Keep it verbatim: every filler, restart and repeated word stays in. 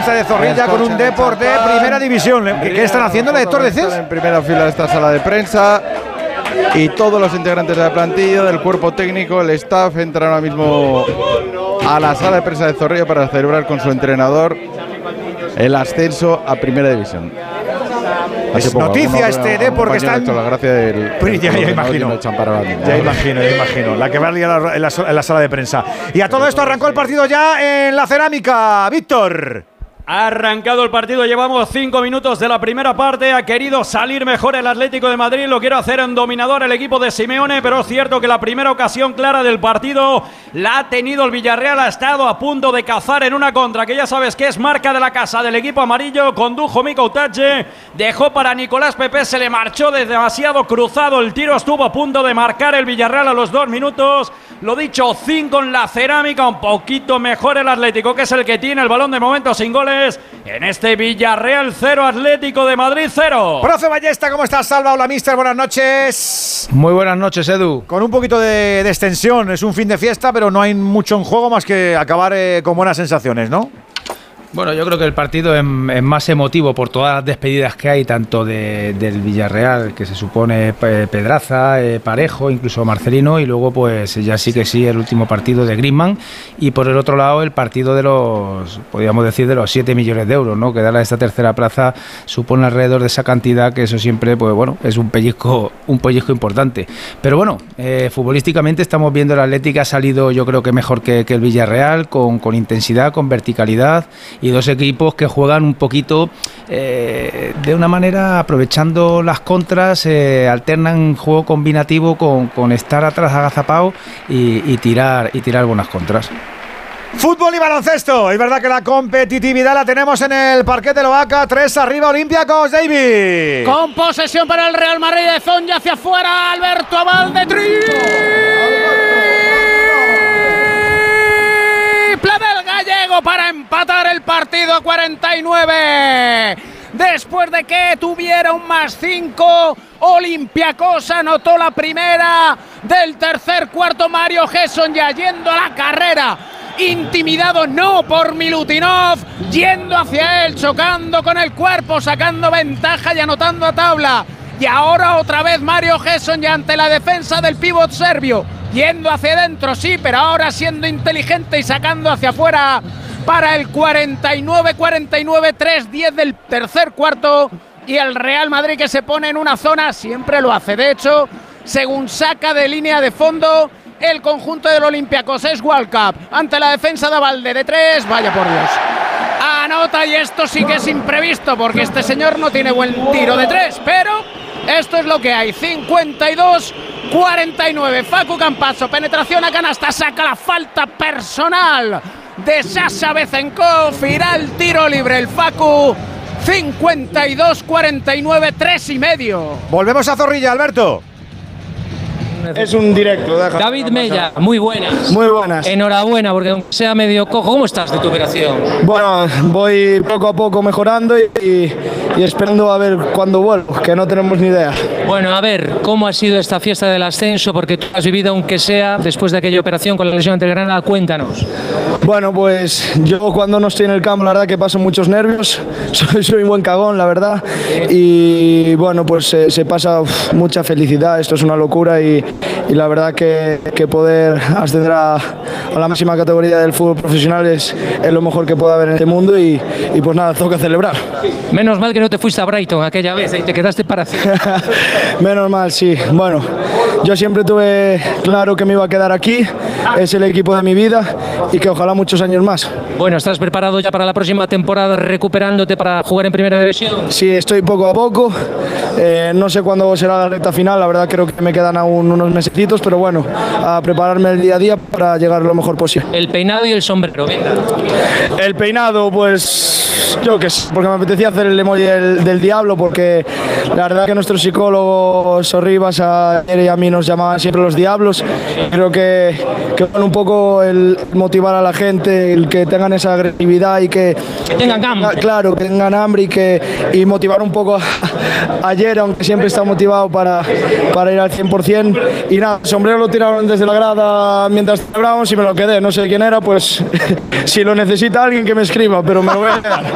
este de Zorrilla con un Depor de primera división. ¿Qué, qué están haciendo, Héctor Deces? En primera fila de esta sala de prensa y todos los integrantes de la plantilla, del cuerpo técnico, el staff, entran ahora mismo a la sala de prensa de Zorrilla para celebrar con su entrenador el ascenso a primera división. Es noticia este Depor que está en... la gracia del, del ya, ya imagino. Ya imagino, ya imagino. La que va a liar en la, en la sala de prensa. Y a todo esto arrancó el partido ya en la Cerámica. Víctor. Ha arrancado el partido, llevamos cinco minutos de la primera parte, ha querido salir mejor el Atlético de Madrid, lo quiere hacer en dominador el equipo de Simeone, pero es cierto que la primera ocasión clara del partido la ha tenido el Villarreal, ha estado a punto de cazar en una contra, que ya sabes que es marca de la casa del equipo amarillo, condujo Mika Utache, dejó para Nicolás Pepe, se le marchó de demasiado cruzado, el tiro estuvo a punto de marcar el Villarreal a los dos minutos, lo dicho, cinco en la Cerámica, un poquito mejor el Atlético, que es el que tiene el balón de momento sin goles. En este Villarreal cero, Atlético de Madrid cero. Profe Ballesta, ¿cómo estás? Salva, hola mister, buenas noches. Muy buenas noches, Edu. Con un poquito de, de extensión, es un fin de fiesta, pero no hay mucho en juego más que acabar eh, con buenas sensaciones, ¿no? Bueno, yo creo que el partido es, es más emotivo por todas las despedidas que hay, tanto de, del Villarreal, que se supone Pedraza, eh, Parejo, incluso Marcelino, y luego pues ya sí que sí el último partido de Griezmann, y por el otro lado el partido de los, podríamos decir, de los siete millones de euros, ¿no? Que dar a esta tercera plaza supone alrededor de esa cantidad, que eso siempre, pues bueno, es un pellizco, un pellizco importante. Pero bueno, eh, futbolísticamente estamos viendo el Atlético ha salido, yo creo que mejor que, que el Villarreal, con, con intensidad, con verticalidad, y dos equipos que juegan un poquito eh, de una manera aprovechando las contras, eh, alternan juego combinativo con, con estar atrás agazapado y, y tirar y tirar buenas contras. Fútbol y baloncesto. Es verdad que la competitividad la tenemos en el parquet de Loaca. Tres arriba, Olympiacos, David. Con posesión para el Real Madrid de Zonja hacia afuera, Alberto Abalde. Para empatar el partido a cuarenta y nueve. Después de que tuviera un más cinco, Olympiacos anotó la primera del tercer cuarto. Mario Gesson ya yendo a la carrera, intimidado no por Milutinov, yendo hacia él, chocando con el cuerpo, sacando ventaja y anotando a tabla. Y ahora otra vez Mario Gesson ya ante la defensa del pívot serbio, yendo hacia adentro, sí, pero ahora siendo inteligente y sacando hacia afuera para el cuarenta y nueve cuarenta y nueve, tres diez del tercer cuarto. Y el Real Madrid que se pone en una zona, siempre lo hace, de hecho, según saca de línea de fondo el conjunto del Olympiacos. Es World Cup ante la defensa de Abalde de tres, vaya por Dios. Anota, y esto sí que es imprevisto porque este señor no tiene buen tiro de tres, pero esto es lo que hay. Cincuenta y dos cuarenta y nueve. Facu Campazzo, penetración a canasta, saca la falta personal de Sasha Bezenkov, irá el tiro libre el Facu. Cincuenta y dos cuarenta y nueve, tres y medio. Volvemos a Zorrilla, Alberto. Es un directo. Deja. David Mella, muy buenas. Muy buenas. Enhorabuena, porque aunque sea medio cojo, ¿cómo estás de tu operación? Bueno, voy poco a poco mejorando y, y, y esperando a ver cuándo vuelvo, que no tenemos ni idea. Bueno, a ver, ¿cómo ha sido esta fiesta del ascenso? Porque tú has vivido, aunque sea después de aquella operación con la lesión ante el Granada, cuéntanos. Bueno, pues yo cuando no estoy en el campo, la verdad que paso muchos nervios, soy, soy un buen cagón, la verdad, y bueno, pues se, se pasa uf, mucha felicidad, esto es una locura y, y la verdad que, que poder ascender a, a la máxima categoría del fútbol profesional es, es lo mejor que puede haber en este mundo y, y pues nada, toca celebrar. Menos mal que no te fuiste a Brighton aquella vez y te quedaste para hacer. Menos mal, sí. Bueno, yo siempre tuve claro que me iba a quedar aquí, es el equipo de mi vida y que ojalá muchos años más. Bueno, ¿estás preparado ya para la próxima temporada, recuperándote para jugar en Primera División? Sí, estoy poco a poco, eh, no sé cuándo será la recta final, la verdad creo que me quedan aún unos mesecitos, pero bueno, a prepararme el día a día para llegar lo mejor posible. El peinado y el sombrero, venga. El peinado, pues yo qué sé, porque me apetecía hacer el emoji del, del diablo, porque la verdad que nuestro psicólogo Sorribas a él y a mí nos llamaban siempre los diablos. Creo que, que bueno, un poco el motivar a la gente, el que tengan esa agresividad y que, que tengan hambre. Claro, que tengan hambre y que y motivar un poco a, a ayer, aunque siempre está motivado para, para ir al cien por cien. Y nada, el sombrero lo tiraron desde la grada mientras celebrábamos y me lo quedé. No sé quién era, pues si lo necesita alguien que me escriba, pero me lo voy a quedar.